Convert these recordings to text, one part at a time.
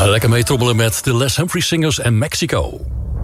Lekker meetrommelen met de Les Humphrey Singers en Mexico.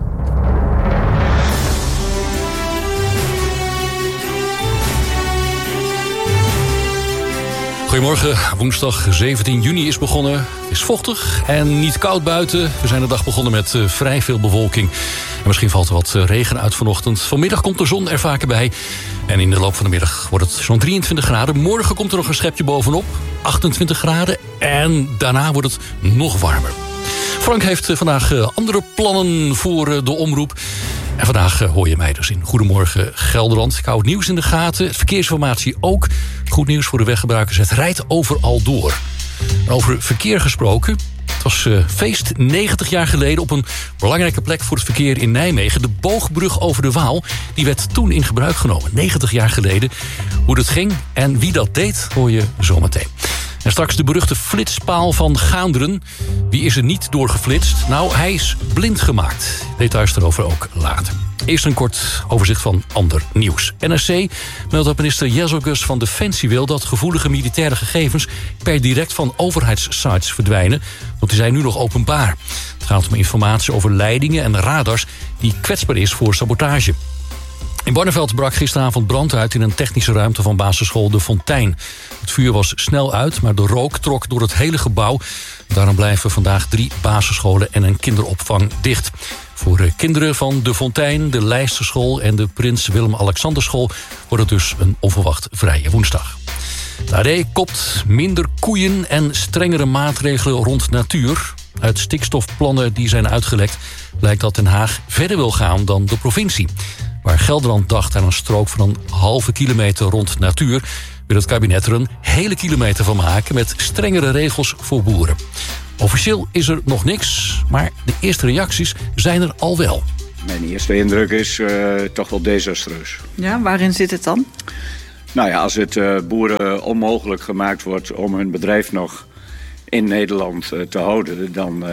Goedemorgen, woensdag 17 juni is begonnen. Het is vochtig en niet koud buiten. We zijn de dag begonnen met vrij veel bewolking. En misschien valt er wat regen uit vanochtend. Vanmiddag komt de zon er vaker bij. En in de loop van de middag wordt het zo'n 23 graden. Morgen komt er nog een schepje bovenop, 28 graden. En daarna wordt het nog warmer. Frank heeft vandaag andere plannen voor de omroep. En vandaag hoor je mij dus in Goedemorgen Gelderland. Ik hou het nieuws in de gaten, het verkeersinformatie ook. Goed nieuws voor de weggebruikers, het rijdt overal door. Over verkeer gesproken. Het was feest 90 jaar geleden op een belangrijke plek voor het verkeer in Nijmegen. De boogbrug over de Waal, die werd toen in gebruik genomen. 90 jaar geleden. Hoe dat ging en wie dat deed, hoor je zometeen. En straks de beruchte flitspaal van Gaanderen. Wie is er niet doorgeflitst? Nou, hij is blind gemaakt. Details erover ook later. Eerst een kort overzicht van ander nieuws. NRC meldt dat minister Jezelgus van Defensie wil dat gevoelige militaire gegevens per direct van overheidssites verdwijnen, want die zijn nu nog openbaar. Het gaat om informatie over leidingen en radars die kwetsbaar is voor sabotage. In Barneveld brak gisteravond brand uit in een technische ruimte van basisschool De Fontein. Het vuur was snel uit, maar de rook trok door het hele gebouw. Daarom blijven vandaag 3 basisscholen en een kinderopvang dicht. Voor kinderen van De Fontein, de Leijsterschool en de Prins Willem-Alexanderschool wordt het dus een onverwacht vrije woensdag. De AD kopt minder koeien en strengere maatregelen rond natuur. Uit stikstofplannen die zijn uitgelekt blijkt dat Den Haag verder wil gaan dan de provincie. Waar Gelderland dacht aan een strook van een halve kilometer rond natuur, wil het kabinet er een hele kilometer van maken met strengere regels voor boeren. Officieel is er nog niks, maar de eerste reacties zijn er al wel. Mijn eerste indruk is toch wel desastreus. Ja, waarin zit het dan? Nou ja, als het boeren onmogelijk gemaakt wordt om hun bedrijf nog in Nederland te houden,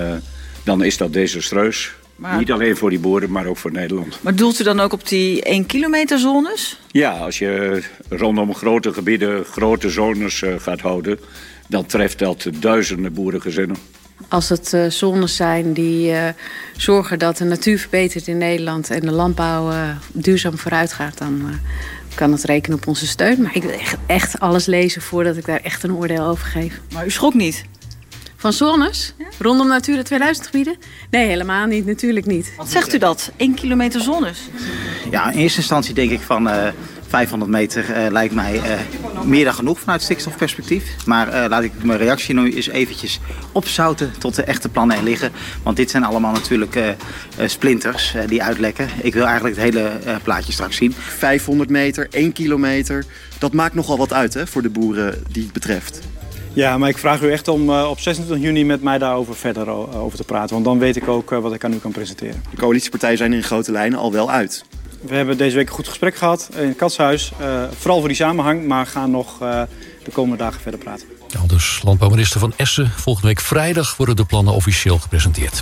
dan is dat desastreus. Maar niet alleen voor die boeren, maar ook voor Nederland. Maar doelt u dan ook op die 1 kilometer zones? Ja, als je rondom grote gebieden grote zones gaat houden, dan treft dat duizenden boerengezinnen. Als het zones zijn die zorgen dat de natuur verbetert in Nederland en de landbouw duurzaam vooruit gaat, dan kan het rekenen op onze steun. Maar ik wil echt alles lezen voordat ik daar echt een oordeel over geef. Maar u schrok niet? Van zones? Ja? Rondom Natura 2000 gebieden? Nee, helemaal niet. Natuurlijk niet. Wat zegt u dat? 1 kilometer zones? Ja, in eerste instantie denk ik van 500 meter lijkt mij meer dan genoeg vanuit stikstofperspectief. Maar laat ik mijn reactie nu eens eventjes opzouten tot de echte plannen er liggen. Want dit zijn allemaal natuurlijk splinters die uitlekken. Ik wil eigenlijk het hele plaatje straks zien. 500 meter, 1 kilometer, dat maakt nogal wat uit voor de boeren die het betreft. Ja, maar ik vraag u echt om op 26 juni met mij daarover verder over te praten. Want dan weet ik ook wat ik aan u kan presenteren. De coalitiepartijen zijn in grote lijnen al wel uit. We hebben deze week een goed gesprek gehad in het Katshuis. Vooral voor die samenhang, maar gaan nog de komende dagen verder praten. Ja, dus landbouwminister Van Essen. Volgende week vrijdag worden de plannen officieel gepresenteerd.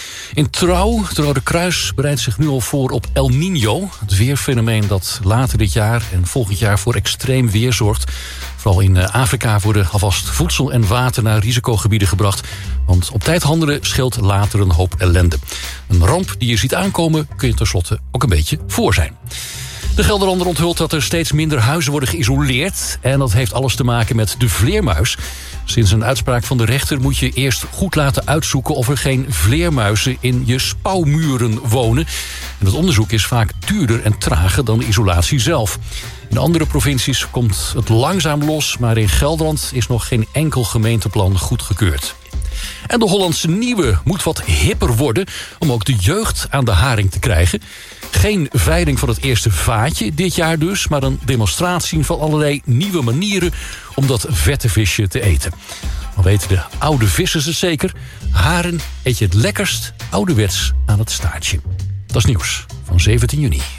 In Trouw, het Rode Kruis bereidt zich nu al voor op El Niño. Het weerfenomeen dat later dit jaar en volgend jaar voor extreem weer zorgt. Vooral in Afrika worden alvast voedsel en water naar risicogebieden gebracht. Want op tijd handelen scheelt later een hoop ellende. Een ramp die je ziet aankomen kun je tenslotte ook een beetje voor zijn. De Gelderlander onthult dat er steeds minder huizen worden geïsoleerd. En dat heeft alles te maken met de vleermuis. Sinds een uitspraak van de rechter moet je eerst goed laten uitzoeken of er geen vleermuizen in je spouwmuren wonen. En het onderzoek is vaak duurder en trager dan de isolatie zelf. In andere provincies komt het langzaam los, maar in Gelderland is nog geen enkel gemeenteplan goedgekeurd. En de Hollandse Nieuwe moet wat hipper worden om ook de jeugd aan de haring te krijgen. Geen veiling van het eerste vaatje dit jaar dus, maar een demonstratie van allerlei nieuwe manieren om dat vette visje te eten. Dan weten de oude vissers het zeker. Haren eet je het lekkerst ouderwets aan het staartje. Dat is nieuws van 17 juni.